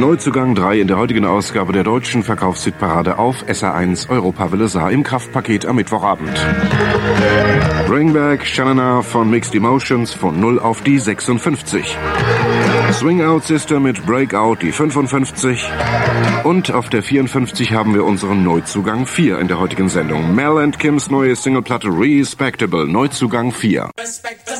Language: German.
Neuzugang 3 in der heutigen Ausgabe der deutschen Verkaufshitparade auf SR1 Europawelle Saar im Kraftpaket am Mittwochabend. Bring Back Shanana von Mixed Emotions von 0 auf die 56. Swing Out Sister mit Breakout die 55. Und auf der 54 haben wir unseren Neuzugang 4 in der heutigen Sendung. Mel and Kims neue Singleplatte Respectable, Neuzugang 4.